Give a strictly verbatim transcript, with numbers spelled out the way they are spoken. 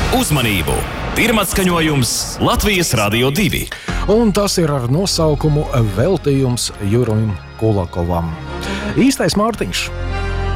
Uzmanību! Pirmatskaņojums Latvijas Radio divi. Un tas ir ar nosaukumu Veltījums Jurim Kulakovam. Īstais Mārtiņš.